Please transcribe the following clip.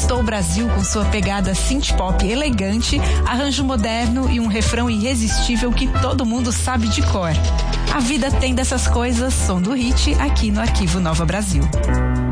conquistou o Brasil com sua pegada synth-pop elegante, arranjo moderno e um refrão irresistível que todo mundo sabe de cor. A vida tem dessas coisas, som do hit, aqui no Arquivo Nova Brasil.